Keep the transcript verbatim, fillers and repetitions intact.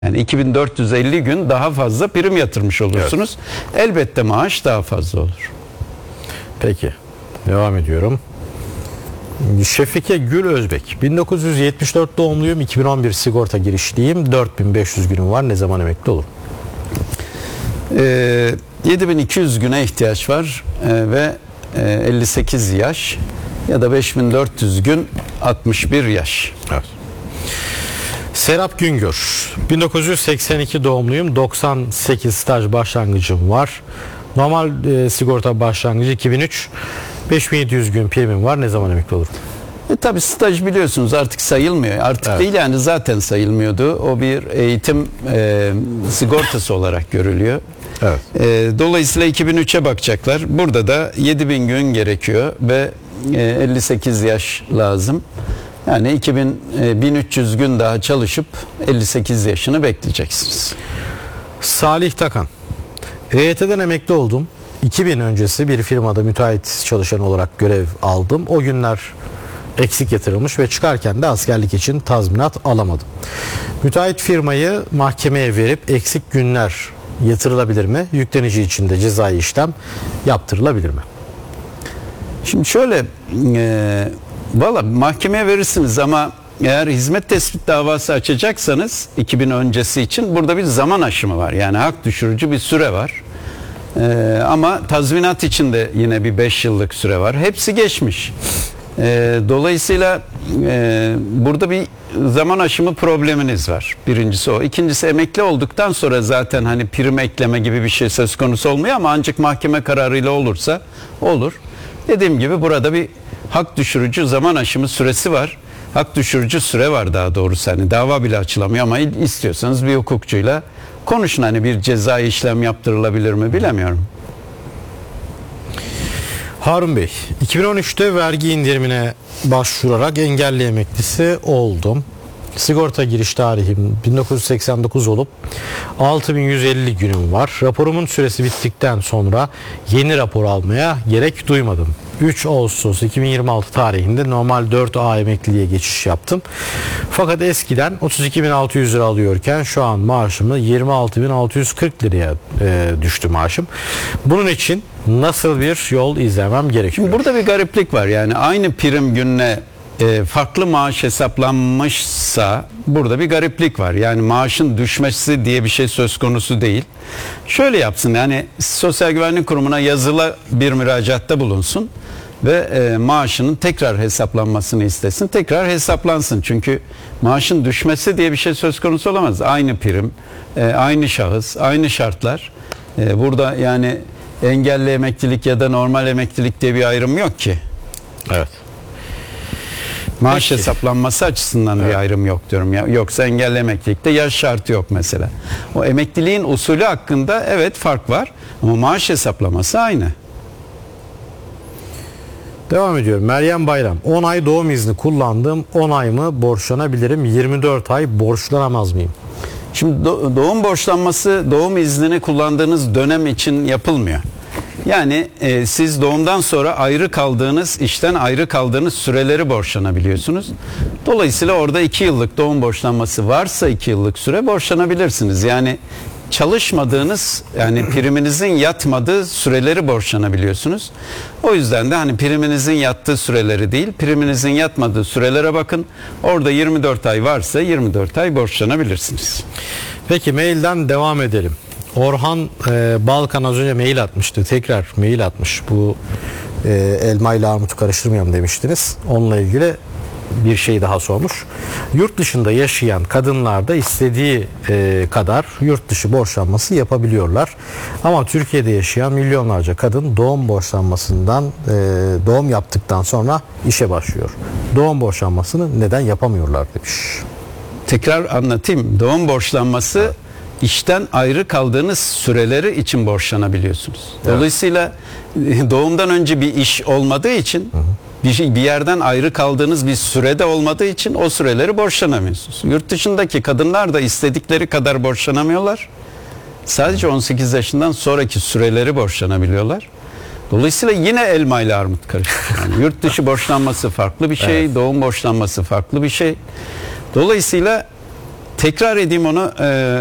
Yani iki bin dört yüz elli gün daha fazla prim yatırmış olursunuz. Evet. Elbette maaş daha fazla olur. Peki. Devam ediyorum. Şefike Gül Özbek. bin dokuz yüz yetmiş dört doğumluyum. iki bin on bir sigorta girişliyim. dört bin beş yüz günüm var. Ne zaman emekli olurum? Ee, yedi bin iki yüz güne ihtiyaç var ee, ve e, elli sekiz yaş ya da beş bin dört yüz gün altmış bir yaş. Evet. Serap Güngör. bin dokuz yüz seksen iki doğumluyum. doksan sekiz staj başlangıcım var. Normal e, sigorta başlangıcı iki bin üç. beş bin yedi yüz gün primim var. Ne zaman emekli olurum? E tabi staj biliyorsunuz artık sayılmıyor. Artık evet. değil yani zaten sayılmıyordu. O bir eğitim e, sigortası olarak görülüyor. Evet. E, dolayısıyla iki bin üçe bakacaklar. Burada da yedi bin gün gerekiyor ve e, elli sekiz yaş lazım. Yani iki bin, e, bin üç yüz gün daha çalışıp elli sekiz yaşını bekleyeceksiniz. Salih Takan. E Y T'den emekli oldum. iki bin öncesi bir firmada müteahhit çalışan olarak görev aldım. O günler eksik yatırılmış ve çıkarken de askerlik için tazminat alamadım. Müteahhit firmayı mahkemeye verip eksik günler yatırılabilir mi? Yüklenici için de cezai işlem yaptırılabilir mi? Şimdi şöyle e, valla mahkemeye verirsiniz ama eğer hizmet tespit davası açacaksanız iki bin öncesi için burada bir zaman aşımı var. Yani hak düşürücü bir süre var. Ee, ama tazminat için de yine bir beş yıllık süre var. Hepsi geçmiş. Ee, dolayısıyla e, burada bir zaman aşımı probleminiz var. Birincisi o. İkincisi emekli olduktan sonra zaten hani prim ekleme gibi bir şey söz konusu olmuyor ama ancak mahkeme kararıyla olursa olur. Dediğim gibi burada bir hak düşürücü zaman aşımı süresi var. Hak düşürücü süre var daha doğrusu. Hani dava bile açılamıyor ama istiyorsanız bir hukukçuyla konuşun, hani bir cezai işlem yaptırılabilir mi bilemiyorum. Harun Bey, iki bin on üçte vergi indirimine başvurarak engelli emeklisi oldum. Sigorta giriş tarihim bin dokuz yüz seksen dokuz olup altı bin yüz elli günüm var. Raporumun süresi bittikten sonra yeni rapor almaya gerek duymadım. üç Ağustos iki bin yirmi altı tarihinde normal dört A emekliliğe geçiş yaptım. Fakat eskiden otuz iki bin altı yüz lira alıyorken şu an maaşımı yirmi altı bin altı yüz kırk liraya e, düştü maaşım. Bunun için nasıl bir yol izlemem gerekiyor? Şimdi burada bir gariplik var. Yani aynı prim gününe e, farklı maaş hesaplanmışsa burada bir gariplik var. Yani maaşın düşmesi diye bir şey söz konusu değil. Şöyle yapsın, yani Sosyal Güvenlik Kurumu'na yazılı bir müracaatta bulunsun ve e, maaşının tekrar hesaplanmasını istesin. Tekrar hesaplansın. Çünkü maaşın düşmesi diye bir şey söz konusu olamaz. Aynı prim, e, aynı şahıs, aynı şartlar. E, burada yani engelli emeklilik ya da normal emeklilik diye bir ayrım yok ki. Evet. Maaş Peki. hesaplanması açısından evet. bir ayrım yok diyorum. Ya, yoksa engelli emeklilikte yaş şartı yok mesela. O emekliliğin usulü hakkında evet fark var ama maaş hesaplaması aynı. Devam ediyorum. Meryem Bayram. on ay doğum izni kullandım. on ay mı borçlanabilirim? yirmi dört ay borçlanamaz mıyım? Şimdi do- doğum borçlanması doğum iznini kullandığınız dönem için yapılmıyor. Yani e, siz doğumdan sonra ayrı kaldığınız, işten ayrı kaldığınız süreleri borçlanabiliyorsunuz. Dolayısıyla orada iki yıllık doğum borçlanması varsa iki yıllık süre borçlanabilirsiniz. Yani çalışmadığınız, yani priminizin yatmadığı süreleri borçlanabiliyorsunuz. O yüzden de hani priminizin yattığı süreleri değil, priminizin yatmadığı sürelere bakın. Orada yirmi dört ay varsa yirmi dört ay borçlanabilirsiniz. Peki mailden devam edelim. Orhan e, Balkan az önce mail atmıştı. Tekrar mail atmış. Bu e, elma ile armutu karıştırmayalım demiştiniz. Onunla ilgili bir şey daha sormuş. Yurt dışında yaşayan kadınlar da istediği e, kadar yurt dışı borçlanması yapabiliyorlar. Ama Türkiye'de yaşayan milyonlarca kadın doğum borçlanmasından e, doğum yaptıktan sonra işe başlıyor. Doğum borçlanmasını neden yapamıyorlar demiş. Tekrar anlatayım. Doğum borçlanması evet. işten ayrı kaldığınız süreleri için borçlanabiliyorsunuz. Dolayısıyla evet. doğumdan önce bir iş olmadığı için hı hı. Bir, bir yerden ayrı kaldığınız bir sürede olmadığı için o süreleri borçlanamıyorsunuz. Yurt dışındaki kadınlar da istedikleri kadar borçlanamıyorlar. Sadece on sekiz yaşından sonraki süreleri borçlanabiliyorlar. Dolayısıyla yine elma ile armut karışık. Yani yurt dışı borçlanması farklı bir şey, evet. doğum borçlanması farklı bir şey. Dolayısıyla tekrar edeyim onu. Ee,